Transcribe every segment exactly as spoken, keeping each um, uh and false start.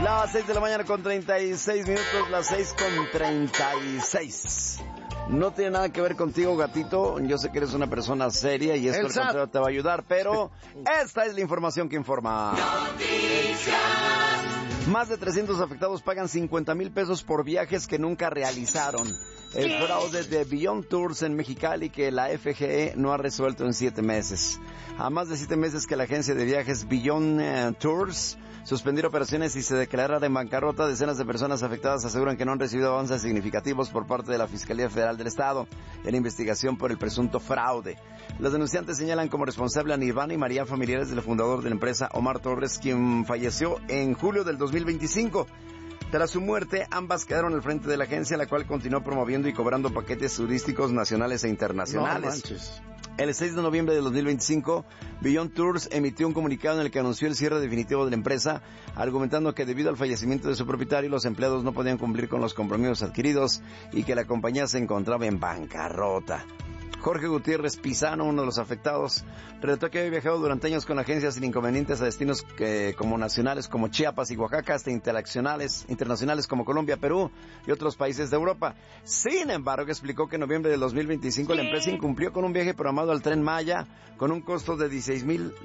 Las seis de la mañana con treinta y seis minutos, las seis con treinta y seis. No tiene nada que ver contigo, gatito. Yo sé que eres una persona seria y esto al contrario te va a ayudar, pero esta es la información que informa. Noticias. Más de trescientos afectados pagan cincuenta mil pesos por viajes que nunca realizaron. El ¿Qué? fraude de Beyond Tours en Mexicali que la F G E no ha resuelto en siete meses. A más de siete meses que la agencia de viajes Beyond uh, Tours suspendiera operaciones y se declarara en bancarrota, decenas de personas afectadas aseguran que no han recibido avances significativos por parte de la Fiscalía Federal del Estado en la investigación por el presunto fraude. Los denunciantes señalan como responsable a Nirvana y María, familiares del fundador de la empresa Omar Torres, quien falleció en julio del dos mil veinticinco. Tras su muerte, ambas quedaron al frente de la agencia, la cual continuó promoviendo y cobrando paquetes turísticos nacionales e internacionales. No manches. El seis de noviembre de dos mil veinticinco, Beyond Tours emitió un comunicado en el que anunció el cierre definitivo de la empresa, argumentando que debido al fallecimiento de su propietario, los empleados no podían cumplir con los compromisos adquiridos y que la compañía se encontraba en bancarrota. Jorge Gutiérrez Pizano, uno de los afectados, relató que había viajado durante años con agencias sin inconvenientes a destinos que, como nacionales como Chiapas y Oaxaca, hasta internacionales, internacionales como Colombia, Perú y otros países de Europa. Sin embargo, explicó que en noviembre del dos mil veinticinco la empresa incumplió con un viaje programado al Tren Maya con un costo de dieciséis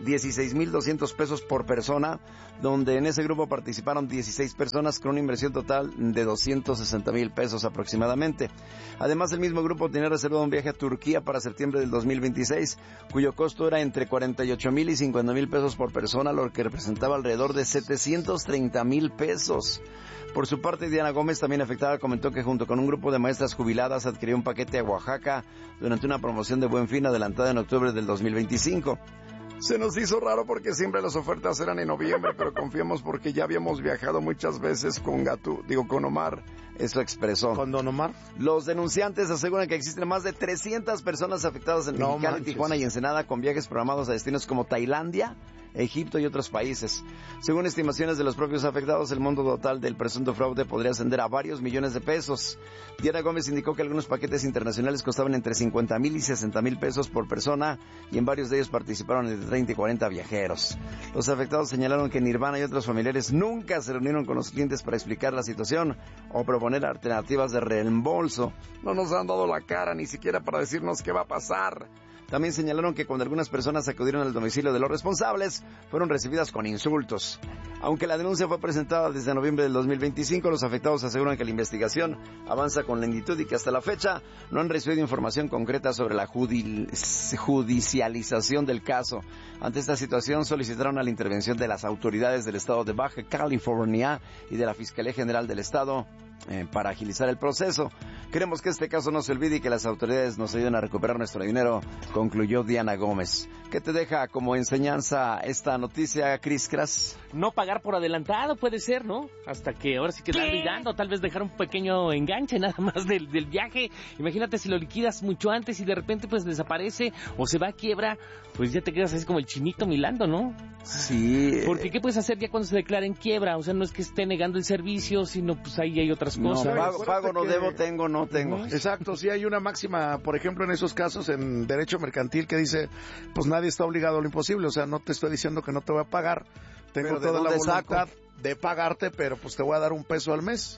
mil doscientos pesos por persona, donde en ese grupo participaron dieciséis personas con una inversión total de doscientos sesenta mil pesos aproximadamente. Además, el mismo grupo tenía reservado un viaje a Turquía para septiembre del dos mil veintiséis, cuyo costo era entre cuarenta y ocho mil y cincuenta mil pesos por persona, lo que representaba alrededor de setecientos treinta mil pesos. Por su parte, Diana Gómez, también afectada, comentó que junto con un grupo de maestras jubiladas adquirió un paquete a Oaxaca durante una promoción de Buen Fin adelantada en octubre del dos mil veinticinco. Se nos hizo raro porque siempre las ofertas eran en noviembre, pero confiamos porque ya habíamos viajado muchas veces con Gatú, digo con Omar, eso expresó. ¿Con Don Omar? Los denunciantes aseguran que existen más de trescientas personas afectadas en no Mexicali, Tijuana y Ensenada con viajes programados a destinos como Tailandia, Egipto y otros países. Según estimaciones de los propios afectados, el monto total del presunto fraude podría ascender a varios millones de pesos. Diana Gómez indicó que algunos paquetes internacionales costaban entre cincuenta mil y sesenta mil pesos por persona y en varios de ellos participaron entre treinta y cuarenta viajeros. Los afectados señalaron que Nirvana y otros familiares nunca se reunieron con los clientes para explicar la situación o proponer alternativas de reembolso. No nos han dado la cara ni siquiera para decirnos qué va a pasar. También señalaron que cuando algunas personas acudieron al domicilio de los responsables, fueron recibidas con insultos. Aunque la denuncia fue presentada desde noviembre del dos mil veinticinco, los afectados aseguran que la investigación avanza con lentitud y que hasta la fecha no han recibido información concreta sobre la judi- judicialización del caso. Ante esta situación, solicitaron a la intervención de las autoridades del estado de Baja California y de la Fiscalía General del Estado eh, para agilizar el proceso. Queremos que este caso no se olvide y que las autoridades nos ayuden a recuperar nuestro dinero, concluyó Diana Gómez. ¿Qué te deja como enseñanza esta noticia, Cris Cras? No pagar por adelantado puede ser, ¿no? Hasta que ahora sí que darle y dando, tal vez dejar un pequeño enganche nada más del, del viaje. Imagínate si lo liquidas mucho antes y de repente pues desaparece o se va a quiebra, pues ya te quedas así como el chinito milando, ¿no? Sí. Porque ¿qué puedes hacer ya cuando se declara en quiebra? O sea, no es que esté negando el servicio, sino pues ahí hay otras cosas. No, pago, pago no que... debo, tengo, no tengo. Exacto, sí hay una máxima, por ejemplo, en esos casos en derecho mercantil que dice, pues nadie está obligado a lo imposible, o sea, no te estoy diciendo que no te voy a pagar, tengo toda la voluntad saco? de pagarte, pero pues te voy a dar un peso al mes.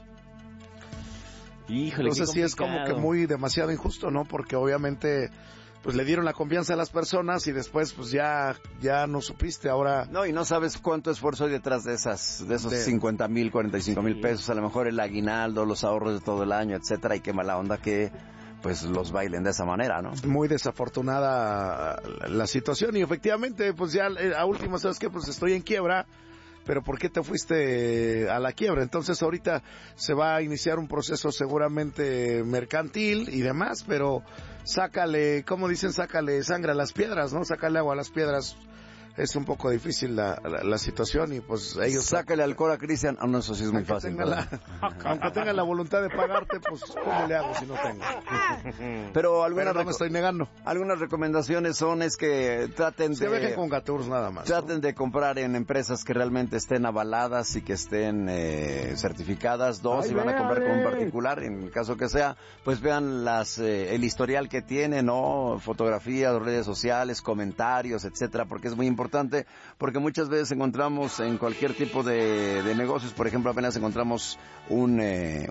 Híjole, entonces sí es como que muy demasiado injusto, ¿no? Porque obviamente pues le dieron la confianza a las personas y después pues ya ya no supiste, ahora... No, y no sabes cuánto esfuerzo hay detrás de esas de esos de... cincuenta mil, cuarenta y cinco mil pesos, a lo mejor el aguinaldo, los ahorros de todo el año, etcétera, y qué mala onda que pues los bailen de esa manera, ¿no? Muy desafortunada la situación y efectivamente pues ya a último, ¿sabes qué? Pues estoy en quiebra, pero ¿por qué te fuiste a la quiebra? Entonces ahorita se va a iniciar un proceso seguramente mercantil y demás, pero sácale, como dicen, sácale sangre a las piedras, ¿no? Sácale agua a las piedras. Es un poco difícil la, la, la situación y pues ellos... Sácale alcohol a Cristian. Ah, no, eso sí es muy fácil. Tenga la, aunque tenga la voluntad de pagarte, pues ¿cómo le hago si no tengo? Pero algunas... Pero no me estoy negando. Algunas recomendaciones son es que traten Se de... Se dejen con Gaturs nada más. Traten ¿no? de comprar en empresas que realmente estén avaladas y que estén eh, certificadas. Dos, Ay, si van a comprar con un particular, en el caso que sea, pues vean las eh, el historial que tienen, ¿no? Fotografías, redes sociales, comentarios, etcétera, porque es muy importante importante, porque muchas veces encontramos en cualquier tipo de, de negocios, por ejemplo, apenas encontramos un, eh,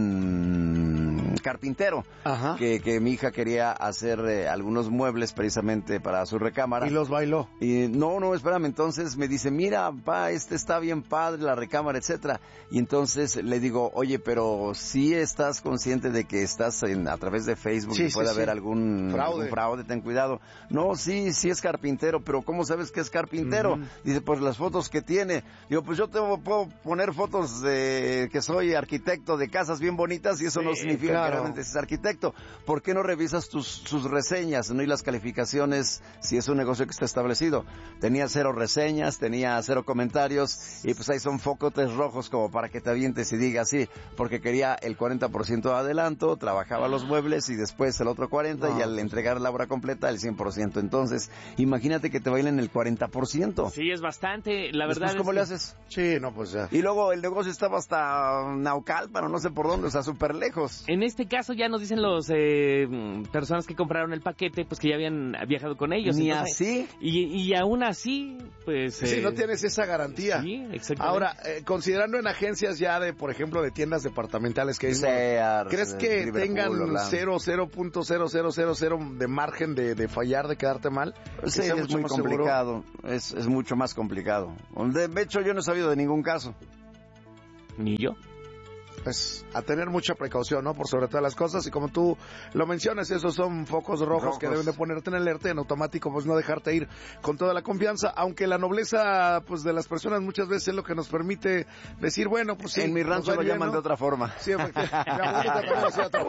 un carpintero, Ajá. Que, que mi hija quería hacer eh, algunos muebles precisamente para su recámara. Y los bailó. Y no, no, espérame, entonces me dice, mira, pa, este está bien padre, la recámara, etcétera. Y entonces le digo, oye, pero si estás consciente de que estás en, a través de Facebook sí, y puede sí, haber sí. algún fraude. algún fraude, ten cuidado. No, sí, sí es carpintero, pero ¿cómo sabes que es carpintero? Uh-huh. Dice, pues las fotos que tiene. Digo, pues yo te puedo poner fotos de que soy arquitecto de casas bien bonitas y eso sí, no significa claro. que realmente es arquitecto. ¿Por qué no revisas tus sus reseñas, no? Y las calificaciones, si es un negocio que está establecido. Tenía cero reseñas, tenía cero comentarios y pues ahí son focotes rojos como para que te avientes y digas sí, porque quería el cuarenta por ciento de adelanto, trabajaba los muebles y después el otro cuarenta por ciento no. Y al entregar la obra completa el cien por ciento. Entonces, imagínate que te bailen el cuarenta por ciento. Sí, es bastante, la verdad. Después, ¿cómo es le que... haces? Sí, no, pues ya. Y luego el negocio estaba hasta Naucalpan, no sé por dónde, o sea, súper lejos. En este caso ya nos dicen los eh, personas que compraron el paquete, pues que ya habían viajado con ellos. Ni entonces, así. Y, y aún así, pues... Sí, eh... no tienes esa garantía. Sí, exactamente. Ahora, eh, considerando en agencias ya de, por ejemplo, de tiendas departamentales que Sears, ¿crees que Liverpool, tengan cero, cero punto cero cero cero cero de margen de, de fallar, de quedarte mal? Sí, es muy complicado, es, es mucho más complicado. De hecho, yo no he sabido de ningún caso. Ni yo. Pues a tener mucha precaución, ¿no? Por sobre todas las cosas, y como tú lo mencionas, esos son focos rojos, rojos que deben de ponerte en alerta, en automático, pues no dejarte ir con toda la confianza, aunque la nobleza, pues de las personas muchas veces es lo que nos permite decir, bueno, pues sí. En mi rancho lo llaman, ¿no?, de otra forma. Sí, efectivamente. Mi abuelita también lo hacía de otra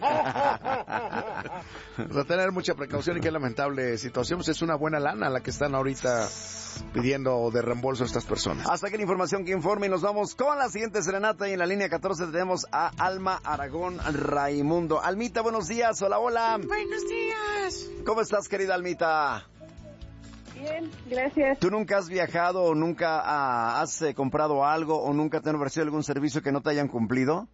forma. Pues a tener mucha precaución, y qué lamentable situación, pues es una buena lana la que están ahorita pidiendo de reembolso a estas personas. Hasta aquí la información que informe y nos vamos con la siguiente serenata, y en la línea catorce tenemos a Alma Aragón Raimundo. Almita, buenos días, hola, hola. Buenos días. ¿Cómo estás, querida Almita? Bien, gracias. ¿Tú nunca has viajado o nunca ah, has eh, comprado algo o nunca te han ofrecido algún servicio que no te hayan cumplido?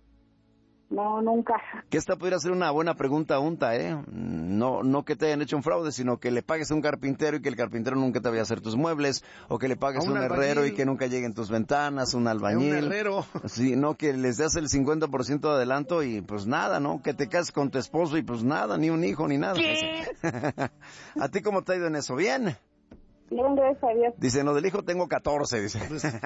No, nunca. Que esta podría ser una buena pregunta unta, ¿eh? No, no que te hayan hecho un fraude, sino que le pagues a un carpintero y que el carpintero nunca te vaya a hacer tus muebles, o que le pagues a un, un herrero y que nunca lleguen tus ventanas, un albañil. Un herrero. Sí, no, que les des el cincuenta por ciento de adelanto y pues nada, ¿no? Que te cases con tu esposo y pues nada, ni un hijo, ni nada. ¿Qué? ¿A ti cómo te ha ido en eso? ¿Bien? Bien, gracias a Dios. Dice, no, del hijo tengo catorce, dice.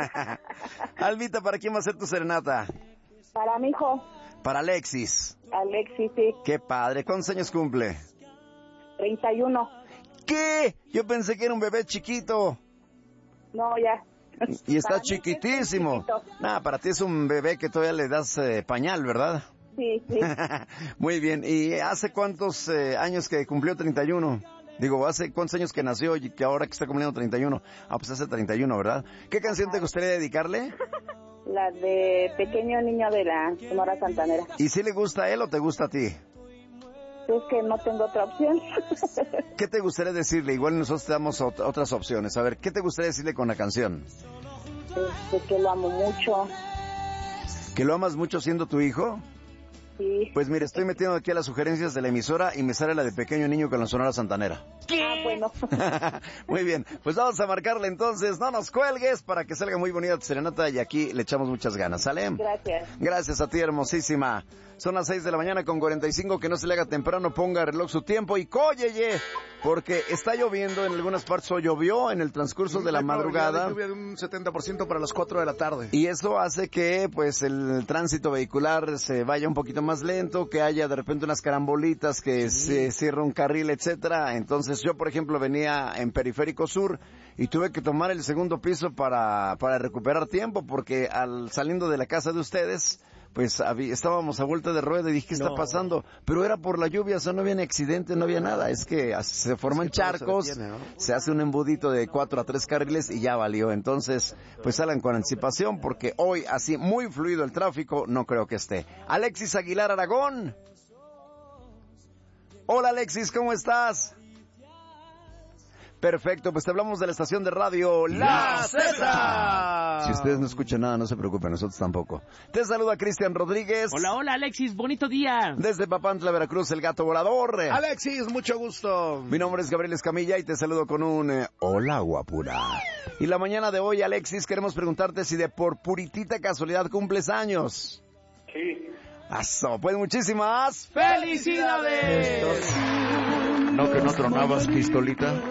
Almita, ¿para quién va a ser tu serenata? Para mi hijo. Para Alexis. Alexis, sí. Qué padre. ¿Cuántos años cumple? treinta y uno. ¿Qué? Yo pensé que era un bebé chiquito. No, ya. Y está chiquitísimo. Nah, para ti es un bebé que todavía le das eh, pañal, ¿verdad? Sí, sí. Muy bien. ¿Y hace cuántos eh, años que cumplió treinta y uno? Digo, ¿hace cuántos años que nació y que ahora que está cumpliendo treinta y uno? Ah, pues hace treinta y uno, ¿verdad? ¿Qué canción te gustaría dedicarle? La de Pequeño Niño de la Sonora Santanera. ¿Y si le gusta a él o te gusta a ti? Es que no tengo otra opción. ¿Qué te gustaría decirle? Igual nosotros te damos ot- otras opciones. A ver, ¿qué te gustaría decirle con la canción? Este, que lo amo mucho. ¿Que lo amas mucho siendo tu hijo? Sí. Pues mire, estoy metiendo aquí a las sugerencias de la emisora y me sale la de Pequeño Niño con la Sonora Santanera. ¿Qué? Ah, bueno. Muy bien, pues vamos a marcarle entonces, no nos cuelgues para que salga muy bonita tu serenata y aquí le echamos muchas ganas, ¿sale? Gracias. Gracias a ti, hermosísima. Son las seis de la mañana con cuarenta y cinco, que no se le haga temprano, ponga reloj su tiempo y cóyeye, porque está lloviendo en algunas partes, o llovió en el transcurso de la madrugada. Lluvia de un setenta por ciento para las cuatro de la tarde. Y eso hace que pues el tránsito vehicular se vaya un poquito más lento, que haya de repente unas carambolitas, que sí. se cierra un carril, etcétera. Entonces yo, por ejemplo, venía en Periférico Sur y tuve que tomar el segundo piso para, para recuperar tiempo, porque al saliendo de la casa de ustedes, pues había, estábamos a vuelta de rueda y dije, ¿qué está no. pasando? Pero era por la lluvia, o sea, no había ni accidente, no había nada. Es que se forman es que charcos, se, detiene, ¿no? Se hace un embudito de cuatro a tres carriles y ya valió. Entonces, pues salgan con anticipación, porque hoy, así muy fluido el tráfico, no creo que esté. Alexis Aguilar Aragón. Hola Alexis, ¿cómo estás? Perfecto, pues te hablamos de la estación de radio La Z. Si ustedes no escuchan nada, no se preocupen, nosotros tampoco. Te saluda Cristian Rodríguez. Hola, hola, Alexis, bonito día. Desde Papantla, Veracruz, el gato volador. Alexis, mucho gusto. Mi nombre es Gabriel Escamilla y te saludo con un eh, hola, guapura. Y la mañana de hoy, Alexis, queremos preguntarte si de por puritita casualidad cumples años. Sí. Aso, pues muchísimas ¡felicidades! ¿No que no tronabas, pistolita?